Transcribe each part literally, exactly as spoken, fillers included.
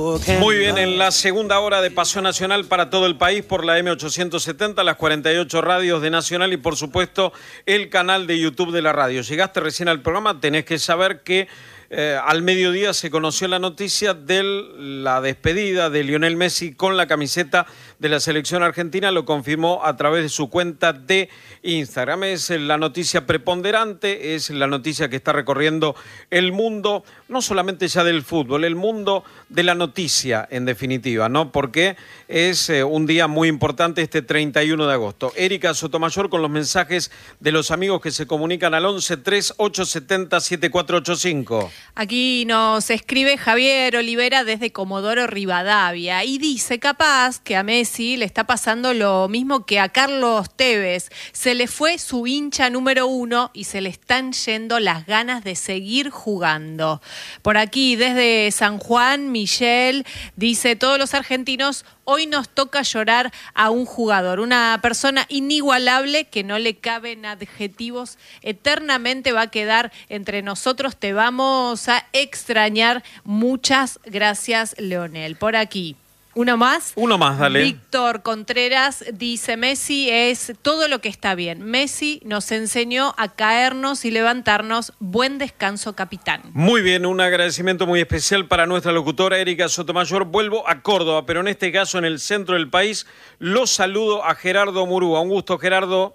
Muy bien, en la segunda hora de Paseo Nacional para todo el país por la M ochocientos setenta, las cuarenta y ocho radios de Nacional y por supuesto el canal de YouTube de la radio. Llegaste recién al programa, tenés que saber que eh, al mediodía se conoció la noticia de la despedida de Lionel Messi con la camiseta de la selección argentina, lo confirmó a través de su cuenta de Instagram. Es la noticia preponderante, es la noticia que está recorriendo el mundo, no solamente ya del fútbol, el mundo de la noticia en definitiva, ¿no? Porque es eh, un día muy importante este treinta y uno de agosto. Erika Sotomayor con los mensajes de los amigos que se comunican al once tres ocho setenta siete cuatro ocho cinco. Aquí nos escribe Javier Olivera desde Comodoro Rivadavia y dice, capaz que a Messi le está pasando lo mismo que a Carlos Tevez. Se le fue su hincha número uno y se le están yendo las ganas de seguir jugando. Por aquí, desde San Juan, Michelle dice, todos los argentinos, hoy nos toca llorar a un jugador, una persona inigualable que no le caben adjetivos, eternamente va a quedar entre nosotros, te vamos a extrañar. Muchas gracias, Leonel. Por aquí. ¿Uno más? Uno más, dale. Víctor Contreras dice, Messi es todo lo que está bien. Messi nos enseñó a caernos y levantarnos. Buen descanso, capitán. Muy bien, un agradecimiento muy especial para nuestra locutora Erika Sotomayor. Vuelvo a Córdoba, pero en este caso en el centro del país. Los saludo a Gerardo Murúa. Un gusto, Gerardo.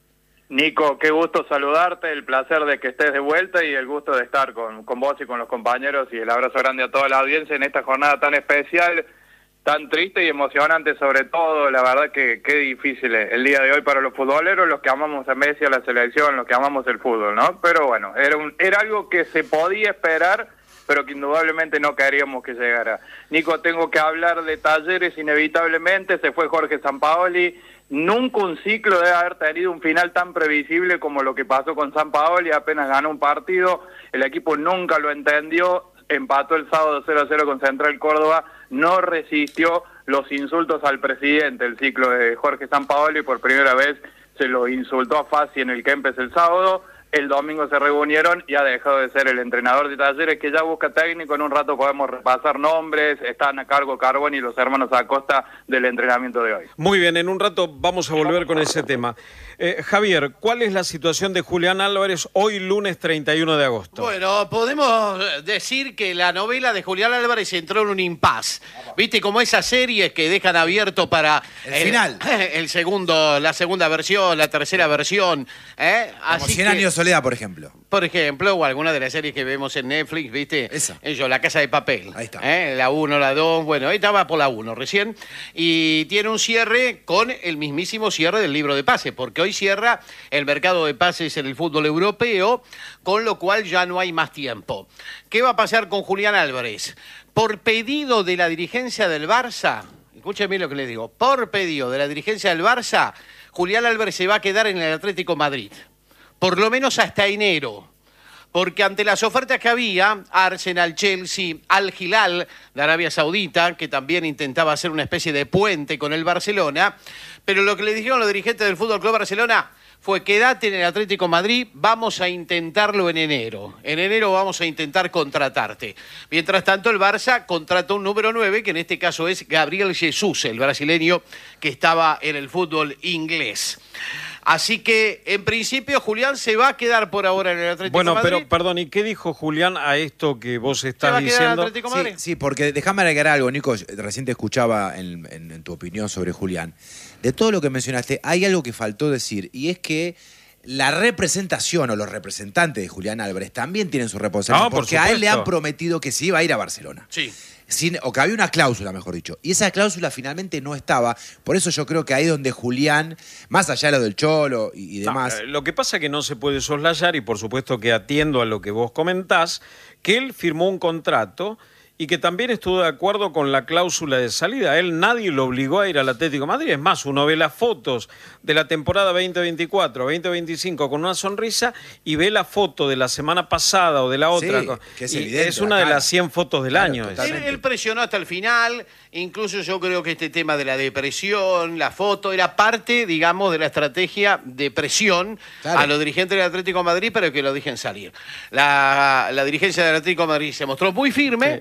Nico, qué gusto saludarte, el placer de que estés de vuelta y el gusto de estar con, con vos y con los compañeros, y el abrazo grande a toda la audiencia en esta jornada tan especial, tan triste y emocionante sobre todo. La verdad que qué difícil es el día de hoy para los futboleros, los que amamos a Messi, a la selección, los que amamos el fútbol, ¿no? Pero bueno, era, un, era algo que se podía esperar, pero que indudablemente no queríamos que llegara. Nico, tengo que hablar de Talleres inevitablemente, se fue Jorge Sampaoli. Nunca un ciclo debe haber tenido un final tan previsible como lo que pasó con Sampaoli, apenas ganó un partido, el equipo nunca lo entendió, empató el sábado cero a cero con Central Córdoba, no resistió los insultos al presidente. El ciclo de Jorge Sampaoli por primera vez se lo insultó a Fassi en el Kempes el sábado, el domingo se reunieron y ha dejado de ser el entrenador de Talleres, que ya busca técnico. En un rato podemos repasar nombres, están a cargo Carbón y los hermanos Acosta del entrenamiento de hoy. Muy bien, en un rato vamos a volver con ese tema. Eh, Javier, ¿cuál es la situación de Julián Álvarez hoy lunes treinta y uno de agosto? Bueno, podemos decir que la novela de Julián Álvarez entró en un impasse. ¿Viste? Como esas series que dejan abierto para el, el final, el segundo, la segunda versión, la tercera versión. ¿eh? Como Así cien que, años de soledad, por ejemplo. Por ejemplo, o alguna de las series que vemos en Netflix, ¿viste? Esa. Ellos, La Casa de Papel. Ahí está. ¿eh? La uno, la dos, bueno, ahí estaba por la uno recién. Y tiene un cierre con el mismísimo cierre del libro de pases, porque hoy cierra el mercado de pases en el fútbol europeo, con lo cual ya no hay más tiempo. ¿Qué va a pasar con Julián Álvarez? Por pedido de la dirigencia del Barça, escúcheme lo que le digo, por pedido de la dirigencia del Barça, Julián Álvarez se va a quedar en el Atlético Madrid, por lo menos hasta enero. Porque ante las ofertas que había, Arsenal, Chelsea, Al Hilal de Arabia Saudita, que también intentaba hacer una especie de puente con el Barcelona, pero lo que le dijeron los dirigentes del Fútbol Club Barcelona fue: quédate en el Atlético Madrid, vamos a intentarlo en enero. En enero vamos a intentar contratarte. Mientras tanto, el Barça contrató un número nueve, que en este caso es Gabriel Jesús, el brasileño que estaba en el fútbol inglés. Así que, en principio, Julián se va a quedar por ahora en el Atlético bueno, Madrid. Bueno, pero, perdón, ¿y qué dijo Julián a esto que vos estás ¿Se va a quedar diciendo? en el Atlético Madrid? Sí, sí, porque déjame agregar algo, Nico. Recién te escuchaba en, en, en tu opinión sobre Julián. De todo lo que mencionaste, hay algo que faltó decir, y es que la representación o los representantes de Julián Álvarez también tienen su responsabilidad, no, por porque supuesto. a él le han prometido que se iba a ir a Barcelona. Sí. Sin, o que había una cláusula, mejor dicho. Y esa cláusula finalmente no estaba. Por eso yo creo que ahí donde Julián, más allá de lo del Cholo y, y demás... No, lo que pasa es que no se puede soslayar, y por supuesto que atiendo a lo que vos comentás, que él firmó un contrato y que también estuvo de acuerdo con la cláusula de salida. Él nadie lo obligó a ir al Atlético de Madrid. Es más, uno ve las fotos de la temporada veinte veinticuatro, veinte veinticinco con una sonrisa y ve la foto de la semana pasada o de la otra. Sí, que es y evidente, es una de las cien fotos del claro, año. Él, él presionó hasta el final, incluso yo creo que este tema de la depresión, la foto, era parte, digamos, de la estrategia de presión claro. a los dirigentes del Atlético de Madrid para que lo dejen salir. La, la dirigencia del Atlético de Madrid se mostró muy firme. Sí.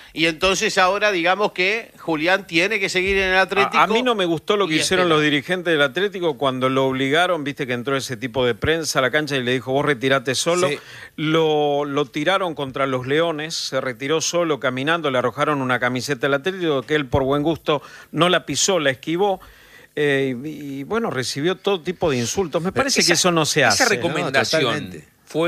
Y entonces ahora digamos que Julián tiene que seguir en el Atlético. A, a mí no me gustó lo que hicieron espera. los dirigentes del Atlético cuando lo obligaron, viste que entró ese tipo de prensa a la cancha y le dijo vos retirate solo. Sí. Lo, lo tiraron contra los Leones, se retiró solo caminando, le arrojaron una camiseta al Atlético que él por buen gusto no la pisó, la esquivó. Eh, y, y bueno, recibió todo tipo de insultos. Me parece esa, que eso no se hace. Esa recomendación No, totalmente.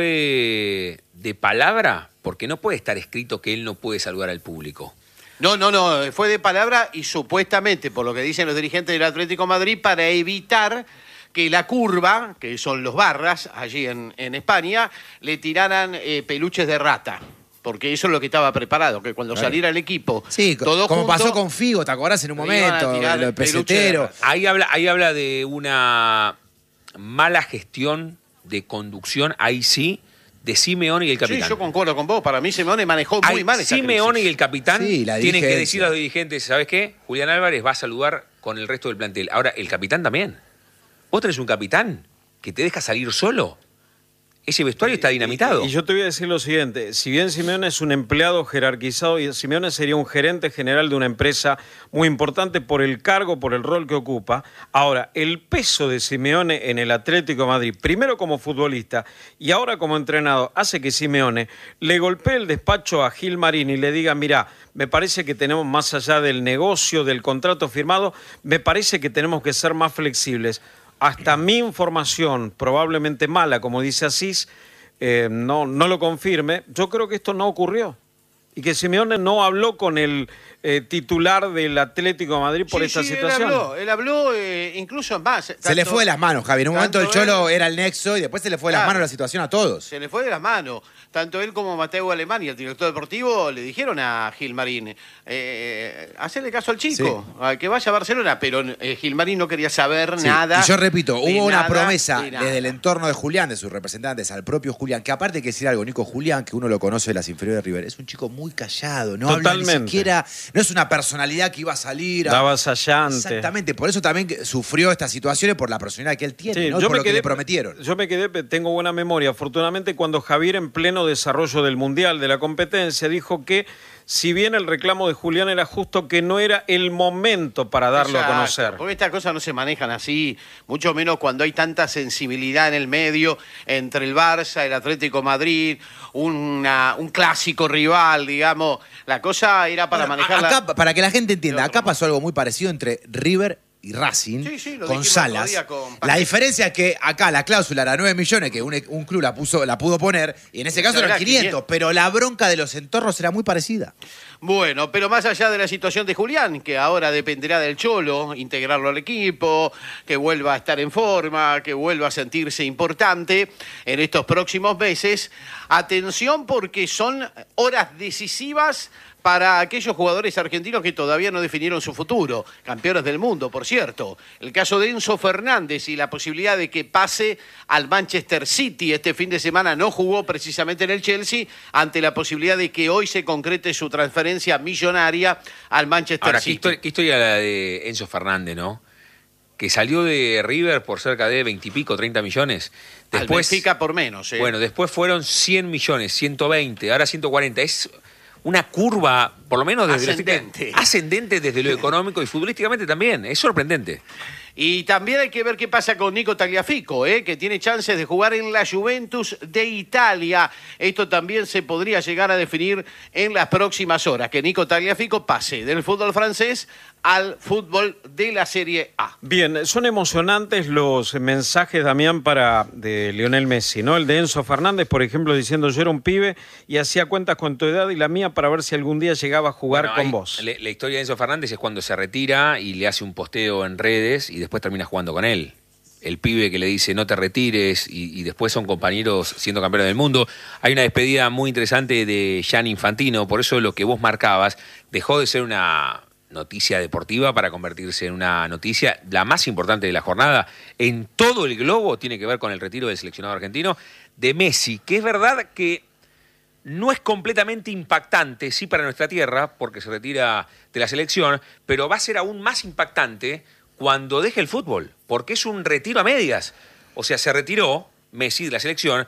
fue de palabra, porque no puede estar escrito que él no puede saludar al público. No, no, no, fue de palabra y supuestamente, por lo que dicen los dirigentes del Atlético de Madrid, para evitar que la curva, que son los barras allí en, en España, le tiraran eh, peluches de rata. Porque eso es lo que estaba preparado, que cuando Claro. saliera el equipo, Sí, todo como junto, pasó con Figo, ¿te acordás en un le iban a momento? tirar Lo de el peluche de pesetero. rata. Ahí habla, ahí habla de una mala gestión de conducción, ahí sí, de Simeone y el Sí, capitán. yo concuerdo con vos. Para mí Simeone manejó muy Hay- mal esta Simeone y crisis. el capitán Sí, la tienen que dirigencia. decir a los dirigentes, ¿sabes qué? Julián Álvarez va a saludar con el resto del plantel. Ahora, el capitán también. Vos tenés un capitán que te deja salir solo. Ese vestuario está dinamitado. Y yo te voy a decir lo siguiente, si bien Simeone es un empleado jerarquizado, y Simeone sería un gerente general de una empresa muy importante por el cargo, por el rol que ocupa, ahora, el peso de Simeone en el Atlético de Madrid, primero como futbolista y ahora como entrenador, hace que Simeone le golpee el despacho a Gil Marín y le diga, mirá, me parece que tenemos, más allá del negocio, del contrato firmado, me parece que tenemos que ser más flexibles. Hasta mi información, probablemente mala, como dice Asís, eh, no, no lo confirme. Yo creo que esto no ocurrió. Y que Simeone no habló con el eh, titular del Atlético de Madrid por Sí, esta sí, situación. Él habló, él habló eh, incluso más. Se tanto- le fue de las manos, Javi. En un momento el tanto Cholo él- era el nexo y después se le fue de las Claro. manos la situación a todos. Se le fue de las manos. Tanto él como Mateo Alemán y el director deportivo le dijeron a Gil Marín, eh, hacerle caso al chico, a que vaya a Barcelona, pero eh, Gil Marín no quería saber Sí, nada. Y yo repito, de hubo una nada, promesa de nada. desde el entorno de Julián, de sus representantes, al propio Julián, que aparte hay que decir algo, Nico Julián, que uno lo conoce de las inferiores de River, es un chico muy callado, no habla ni Totalmente. siquiera, no es una personalidad que iba a salir. A... Daba avasallante. Exactamente, por eso también que sufrió estas situaciones por la personalidad que él tiene, Sí, ¿no? yo Por me lo que quedé- le prometieron. Yo me quedé, tengo buena memoria, afortunadamente cuando Javier en pleno desarrollo del Mundial, de la competencia, dijo que si bien el reclamo de Julián era justo, que no era el momento para darlo Exacto, a conocer. Porque estas cosas no se manejan así, mucho menos cuando hay tanta sensibilidad en el medio entre el Barça, el Atlético de Madrid, una, un clásico rival, digamos. La cosa era para Bueno, manejarla. acá, para que la gente entienda, de otro acá pasó algo muy parecido entre River y Racing Sí, sí, lo con dijimos Salas. otro día con La Paquete. diferencia es que acá la cláusula era nueve millones, que un, un club la puso, la pudo poner, y en ese caso Era eran quinientos, quinientos. pero la bronca de los entornos era muy parecida. Bueno, pero más allá de la situación de Julián, que ahora dependerá del Cholo, integrarlo al equipo, que vuelva a estar en forma, que vuelva a sentirse importante en estos próximos meses, atención porque son horas decisivas para aquellos jugadores argentinos que todavía no definieron su futuro, campeones del mundo, por cierto. El caso de Enzo Fernández y la posibilidad de que pase al Manchester City. Este fin de semana no jugó precisamente en el Chelsea, ante la posibilidad de que hoy se concrete su transferencia millonaria al Manchester Ahora, ¿qué City. historia, qué historia la de Enzo Fernández, ¿no? Que salió de River por cerca de veintipico, treinta millones. Después, Al Benfica por menos. ¿eh? bueno, después fueron cien millones, ciento veinte, ahora ciento cuarenta. Es una curva, por lo menos desde Ascendente. Lo, ascendente desde lo económico y futbolísticamente también. Es sorprendente. Y también hay que ver qué pasa con Nico Tagliafico, ¿eh? que tiene chances de jugar en la Juventus de Italia. Esto también se podría llegar a definir en las próximas horas, que Nico Tagliafico pase del fútbol francés al fútbol de la Serie A. Bien, son emocionantes los mensajes, Damián, para de Lionel Messi, ¿no? El de Enzo Fernández, por ejemplo, diciendo yo era un pibe y hacía cuentas con tu edad y la mía para ver si algún día llegaba a jugar Bueno, con ahí, vos. La, la historia de Enzo Fernández es cuando se retira y le hace un posteo en redes y después termina jugando con él. El pibe que le dice no te retires y, y después son compañeros siendo campeones del mundo. Hay una despedida muy interesante de Gianni Infantino, por eso lo que vos marcabas dejó de ser una noticia deportiva para convertirse en una noticia la más importante de la jornada en todo el globo. Tiene que ver con el retiro del seleccionado argentino de Messi, que es verdad que no es completamente impactante, sí para nuestra tierra, porque se retira de la selección, pero va a ser aún más impactante cuando deje el fútbol, porque es un retiro a medias. O sea, se retiró Messi de la selección,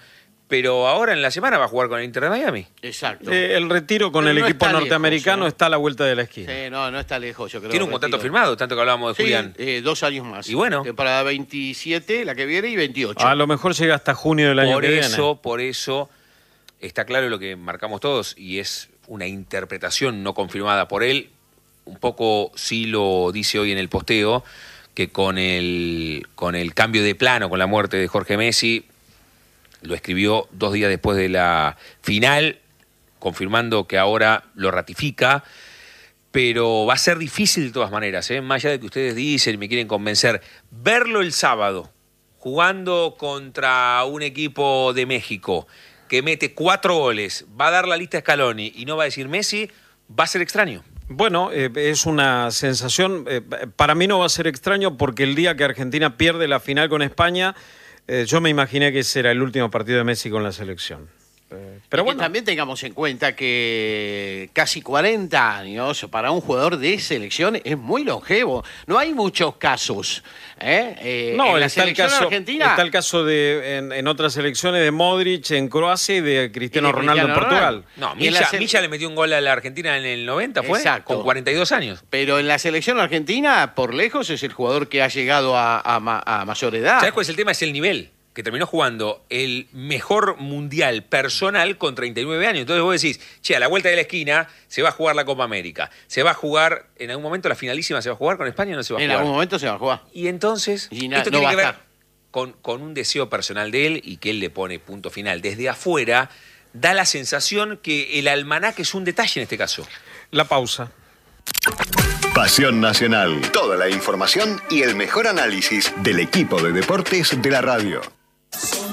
pero ahora en la semana va a jugar con el Inter de Miami. Exacto. Eh, el retiro con Pero el no equipo está norteamericano lejos, ¿eh? está a la vuelta de la esquina. Sí, no, no está lejos, yo creo. Tiene un contrato retiro. firmado, tanto que hablábamos de Sí, Julián. eh, dos años más. Y bueno. Temporada veintisiete, la que viene, y veintiocho. A lo mejor llega hasta junio del año Por que eso, viene. por eso, está claro lo que marcamos todos, y es una interpretación no confirmada por él. Un poco sí lo dice hoy en el posteo, que con el, con el cambio de plano, con la muerte de Jorge Messi, lo escribió dos días después de la final, confirmando que ahora lo ratifica, pero va a ser difícil de todas maneras, ¿eh? Más allá de que ustedes dicen y me quieren convencer, verlo el sábado, jugando contra un equipo de México, que mete cuatro goles, va a dar la lista a Scaloni y no va a decir Messi, va a ser extraño. Bueno, eh, es una sensación, eh, para mí no va a ser extraño porque el día que Argentina pierde la final con España, eh, yo me imaginé que ese era el último partido de Messi con la selección. Eh, pero Y bueno, que también tengamos en cuenta que casi cuarenta años para un jugador de selección es muy longevo. No hay muchos casos. ¿eh? Eh, no, en la está el selección caso, argentina. está el caso de en, en otras selecciones de Modric en Croacia y de Cristiano Y de Ronaldo Cristiano en Portugal. Ronaldo. No, Y en la Milla, sele- Milla le metió un gol a la Argentina en el noventa, ¿fue? Exacto. Con cuarenta y dos años. Pero en la selección argentina, por lejos, es el jugador que ha llegado a, a ma- a mayor edad. ¿Sabes cuál es el tema? Es el nivel. Que terminó jugando el mejor mundial personal con treinta y nueve años. Entonces vos decís, che, a la vuelta de la esquina se va a jugar la Copa América. Se va a jugar, en algún momento la finalísima se va a jugar con España o no se va a En jugar. algún momento se va a jugar. Y entonces, Y na- esto no tiene va que a ver estar. con, con un deseo personal de él y que él le pone punto final. Desde afuera da la sensación que el almanaque es un detalle en este caso. La pausa. Pasión Nacional. Toda la información y el mejor análisis del equipo de deportes de la radio.